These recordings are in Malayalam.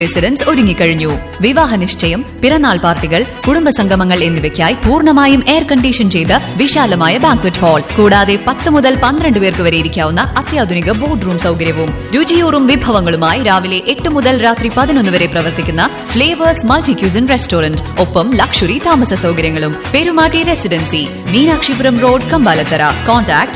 റെസിഡൻസ് ഒരുങ്ങിക്കഴിഞ്ഞു. വിവാഹ നിശ്ചയം, പിറന്നാൾ പാർട്ടികൾ, കുടുംബസംഗമങ്ങൾ എന്നിവയ്ക്കായി പൂർണ്ണമായും എയർ കണ്ടീഷൻ ചെയ്ത വിശാലമായ ബാങ്ക്വറ്റ് ഹാൾ, കൂടാതെ 10 മുതൽ 12 പേർക്ക് വരെ ഇരിക്കാവുന്ന അത്യാധുനിക ബോർഡ് റൂം സൗകര്യവും. രുചിയൂറും വിഭവങ്ങളുമായി രാവിലെ 8 മുതൽ രാത്രി 11 വരെ പ്രവർത്തിക്കുന്ന ഫ്ലേവേഴ്സ് മൾട്ടി ക്യൂസിൻ റെസ്റ്റോറന്റ്, ഒപ്പം ലക്ഷറി താമസ സൗകര്യങ്ങളും. Perumatty residency, Meenakshipuram road, Kambalathara. Contact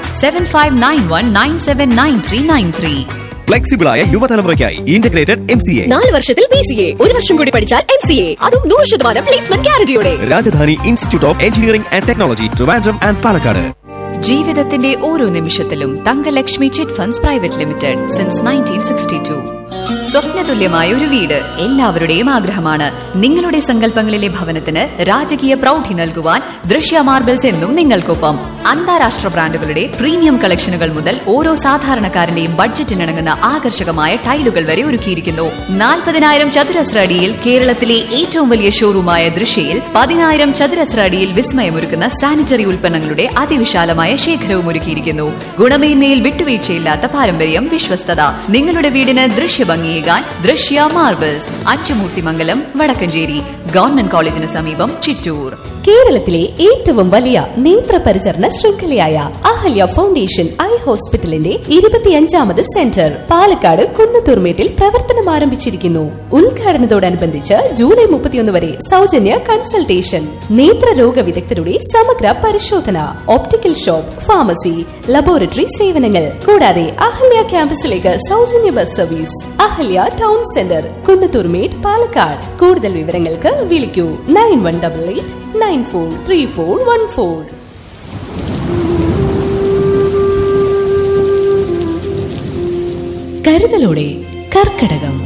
7591979393. ഫ്ലെക്സിബിളായ യുവതലമുറയ്ക്കായി integrated MCA. 4 വർഷത്തിൽ BCA, 1 വർഷം കൂടി പഠിച്ചാൽ MCA, അതും 100% placement ഗ്യാരണ്ടിയോടെ. Rajdhani institute of engineering and technology, Trivandrum and Palakkad. ജീവിതത്തിന്റെ ഓരോ നിമിഷത്തിലും Thankalakshmi chit funds private limited since 1962. സ്വപ്നതുല്യമായ ഒരു വീട് എല്ലാവരുടെയും ആഗ്രഹമാണ്. നിങ്ങളുടെ സങ്കല്പങ്ങളിലെ ഭവനത്തിന് രാജകീയ പ്രൗഢി നൽകുവാൻ ദൃശ്യ മാർബിൾസ് എന്നും നിങ്ങൾക്കൊപ്പം. അന്താരാഷ്ട്ര ബ്രാൻഡുകളുടെ പ്രീമിയം കളക്ഷനുകൾ മുതൽ ഓരോ സാധാരണക്കാരന്റെയും ബഡ്ജറ്റിനിണങ്ങുന്ന ആകർഷകമായ ടൈലുകൾ വരെ ഒരുക്കിയിരിക്കുന്നു. 40,000 ചതുരശ്ര അടിയിൽ കേരളത്തിലെ ഏറ്റവും വലിയ ഷോറൂമായ ദൃശ്യയിൽ 10,000 ചതുരശ്ര അടിയിൽ വിസ്മയമൊരുക്കുന്ന സാനിറ്ററി ഉൽപ്പന്നങ്ങളുടെ അതിവിശാലമായ ശേഖരവും ഒരുക്കിയിരിക്കുന്നു. ഗുണമേന്മയിൽ വിട്ടുവീഴ്ചയില്ലാത്ത പാരമ്പര്യം, വിശ്വസ്തത. നിങ്ങളുടെ വീടിന് ദൃശ്യഭംഗിയേകാൻ ദൃശ്യ മാർബിൾസ്, അച്ചുമൂർത്തിമംഗലം, വടക്കഞ്ചേരി. ഗവൺമെന്റ് കോളേജിന് സമീപം, ചിറ്റൂർ. കേരളത്തിലെ ഏറ്റവും വലിയ നേത്ര പരിചരണ ശൃംഖലയായ അഹല്യ ഫൗണ്ടേഷൻ ഐ ഹോസ്പിറ്റലിന്റെ 25ാമത് സെന്റർ പാലക്കാട് കുന്നത്തൂർമേട്ടിൽ പ്രവർത്തനം ആരംഭിച്ചിരിക്കുന്നു. ഉദ്ഘാടനത്തോടനുബന്ധിച്ച് ജൂലൈ 31 വരെ സൗജന്യ കൺസൾട്ടേഷൻ, നേത്രരോഗ വിദഗ്ധരുടെ സമഗ്ര പരിശോധന, ഒപ്റ്റിക്കൽ ഷോപ്പ്, ഫാർമസി, ലബോറട്ടറി സേവനങ്ങൾ, കൂടാതെ അഹല്യ ക്യാമ്പസിലേക്ക് സൗജന്യ bus service. Ahalya town centre, Kunnathurmedu, Palakkad. കൂടുതൽ വിവരങ്ങൾക്ക് വിളിക്കൂ 9188943414. കരുതലോടെ കർക്കടകം.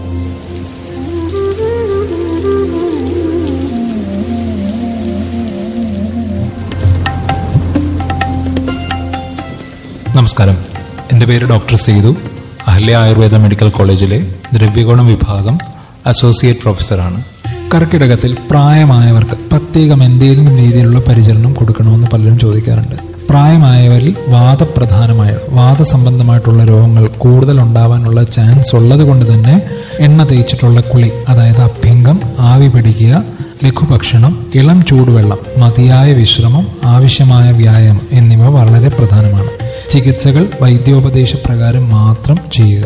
നമസ്കാരം, എൻ്റെ പേര് ഡോക്ടർ സേതു. അഹല്യ ആയുർവേദ മെഡിക്കൽ കോളേജിലെ ദ്രവ്യഗുണം വിഭാഗം അസോസിയേറ്റ് പ്രൊഫസറാണ്. കർക്കിടകത്തിൽ പ്രായമായവർക്ക് പ്രത്യേകം എന്തെങ്കിലും രീതിയിലുള്ള പരിചരണം കൊടുക്കണമെന്ന് പലരും ചോദിക്കാറുണ്ട്. പ്രായമായവരിൽ വാദസംബന്ധമായിട്ടുള്ള രോഗങ്ങൾ കൂടുതൽ ഉണ്ടാവാനുള്ള ചാൻസ് ഉള്ളത് കൊണ്ട് തന്നെ എണ്ണ തേച്ചിട്ടുള്ള കുളി, അതായത് അഭ്യംഗം, ആവി പിടിക്കുക, ലഘുഭക്ഷണം, ഇളം ചൂടുവെള്ളം, മതിയായ വിശ്രമം, ആവശ്യമായ വ്യായാമം എന്നിവ വളരെ പ്രധാനമാണ്. ചികിത്സകൾ വൈദ്യോപദേശപ്രകാരം മാത്രം ചെയ്യുക.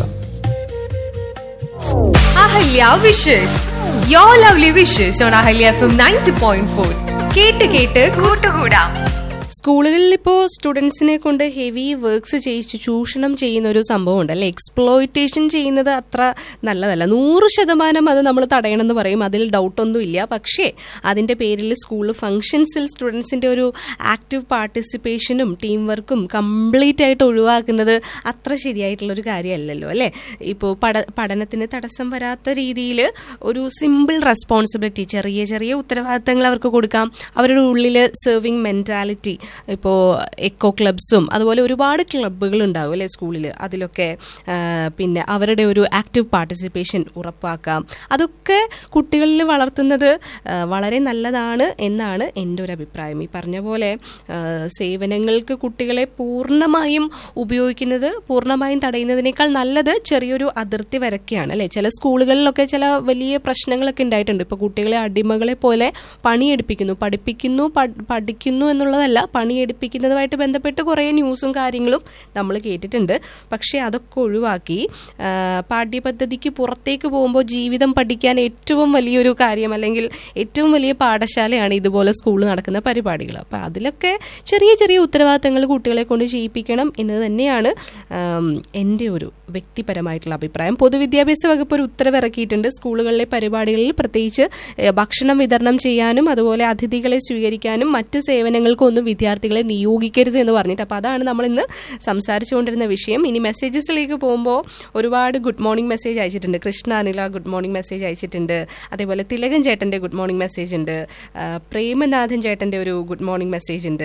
Ahalya wishes, your lovely wishes on Ahalya FM 90.4. കേട്ട് കൂട്ടുകൂടാം. സ്കൂളുകളിൽ ഇപ്പോൾ സ്റ്റുഡൻസിനെ കൊണ്ട് ഹെവി വർക്ക്സ് ചെയ്യിച്ച് ചൂഷണം ചെയ്യുന്ന ഒരു സംഭവം ഉണ്ട് അല്ലെ. എക്സ്പ്ലോയിറ്റേഷൻ ചെയ്യുന്നത് അത്ര നല്ലതല്ല. 100% അത് നമ്മൾ തടയണമെന്ന് പറയും, അതിൽ ഡൗട്ടൊന്നുമില്ല. പക്ഷേ അതിൻ്റെ പേരിൽ സ്കൂൾ ഫംഗ്ഷൻസിൽ സ്റ്റുഡൻസിൻ്റെ ഒരു ആക്റ്റീവ് പാർട്ടിസിപ്പേഷനും ടീം വർക്കും കംപ്ലീറ്റ് ആയിട്ട് ഒഴിവാക്കുന്നത് അത്ര ശരിയായിട്ടുള്ളൊരു കാര്യമല്ലല്ലോ അല്ലേ. ഇപ്പോൾ പഠനത്തിന് തടസ്സം വരാത്ത രീതിയിൽ ഒരു സിമ്പിൾ റെസ്പോൺസിബിലിറ്റി, ചെറിയ ചെറിയ ഉത്തരവാദിത്തങ്ങൾ അവർക്ക് കൊടുക്കാം. അവരുടെ ഉള്ളിൽ സെർവിങ് മെൻറ്റാലിറ്റി, ഇപ്പോൾ എക്കോ ക്ലബ്സും അതുപോലെ ഒരുപാട് ക്ലബ്ബുകൾ ഉണ്ടാകും അല്ലെ സ്കൂളിൽ. അതിലൊക്കെ പിന്നെ അവരുടെ ഒരു ആക്റ്റീവ് പാർട്ടിസിപ്പേഷൻ ഉറപ്പാക്കാം. അതൊക്കെ കുട്ടികളിൽ വളർത്തുന്നത് വളരെ നല്ലതാണ് എന്നാണ് എൻ്റെ ഒരു അഭിപ്രായം. ഈ പറഞ്ഞ പോലെ സേവനങ്ങൾക്ക് കുട്ടികളെ പൂർണ്ണമായും ഉപയോഗിക്കുന്നത്, പൂർണ്ണമായും തടയുന്നതിനേക്കാൾ നല്ലത് ചെറിയൊരു അതിർത്തി വരയ്ക്കുകയാണ് അല്ലെ. ചില സ്കൂളുകളിലൊക്കെ ചില വലിയ പ്രശ്നങ്ങളൊക്കെ ഉണ്ടായിട്ടുണ്ട്. ഇപ്പോൾ കുട്ടികളെ അടിമകളെ പോലെ പണിയെടുപ്പിക്കുന്നു, പഠിക്കുന്നു എന്നുള്ളതല്ല, പണിയെടുപ്പിക്കുന്നതുമായിട്ട് ബന്ധപ്പെട്ട് കുറേ ന്യൂസും കാര്യങ്ങളും നമ്മൾ കേട്ടിട്ടുണ്ട്. പക്ഷേ അതൊക്കെ ഒഴിവാക്കി പാഠ്യപദ്ധതിക്ക് പുറത്തേക്ക് പോകുമ്പോൾ ജീവിതം പഠിക്കാൻ ഏറ്റവും വലിയൊരു കാര്യം അല്ലെങ്കിൽ ഏറ്റവും വലിയ പാഠശാലയാണ് ഇതുപോലെ സ്കൂളിൽ നടക്കുന്ന പരിപാടികൾ. അപ്പോൾ അതിലൊക്കെ ചെറിയ ചെറിയ ഉത്തരവാദിത്തങ്ങൾ കുട്ടികളെ കൊണ്ട് ചെയ്യിപ്പിക്കണം എന്നത് തന്നെയാണ് എൻ്റെ ഒരു വ്യക്തിപരമായിട്ടുള്ള അഭിപ്രായം. പൊതുവിദ്യാഭ്യാസ വകുപ്പ് ഒരു ഉത്തരവ് ഇറക്കിയിട്ടുണ്ട്. സ്കൂളുകളിലെ പരിപാടികളിൽ പ്രത്യേകിച്ച് ഭക്ഷണം വിതരണം ചെയ്യാനും അതുപോലെ അതിഥികളെ സ്വീകരിക്കാനും മറ്റ് സേവനങ്ങൾക്കും ഒന്നും വിദ്യാർത്ഥികളെ നിയോഗിക്കരുത് എന്ന് പറഞ്ഞിട്ട്. അപ്പോൾ അതാണ് നമ്മൾ ഇന്ന് സംസാരിച്ചുകൊണ്ടിരുന്ന വിഷയം. ഇനി മെസ്സേജസിലേക്ക് പോകുമ്പോൾ ഒരുപാട് ഗുഡ് മോർണിംഗ് മെസ്സേജ് അയച്ചിട്ടുണ്ട്. Krishna Anila good morning message അയച്ചിട്ടുണ്ട്. അതേപോലെ തിലകൻ ചേട്ടൻ്റെ ഗുഡ് മോർണിംഗ് മെസ്സേജ് ഉണ്ട്. പ്രേമനാഥൻ ചേട്ടൻ്റെ ഒരു ഗുഡ് മോർണിംഗ് മെസ്സേജ് ഉണ്ട്.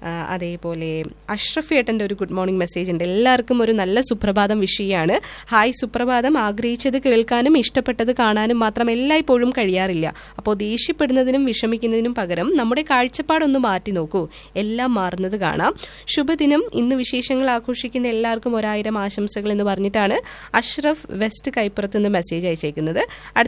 അതേപോലെ അഷ്റഫ് ചേട്ടൻ്റെ ഒരു ഗുഡ് മോർണിംഗ് മെസ്സേജ് ഉണ്ട്. എല്ലാവർക്കും ഒരു നല്ല സുപ്രഭാതം വിഷയമാണ്. ഹായ് സുപ്രഭാതം. ആഗ്രഹിച്ചത് കേൾക്കാനും ഇഷ്ടപ്പെട്ടത് കാണാനും മാത്രം എല്ലായ്പ്പോഴും കഴിയാറില്ല. അപ്പോൾ ദേഷ്യപ്പെടുന്നതിനും വിഷമിക്കുന്നതിനും പകരം നമ്മുടെ കാഴ്ചപ്പാടൊന്ന് മാറ്റി നോക്കൂ. എല്ലാം മാറുന്നത് കാണാം. ശുഭദിനം. ഇന്ന് വിശേഷങ്ങൾ ആഘോഷിക്കുന്ന എല്ലാവർക്കും 1000 ആശംസകൾ എന്ന് പറഞ്ഞിട്ടാണ് അഷ്റഫ് വെസ്റ്റ് കൈപ്പുറത്ത് നിന്ന് മെസ്സേജ് അയച്ചേക്കുന്നത്.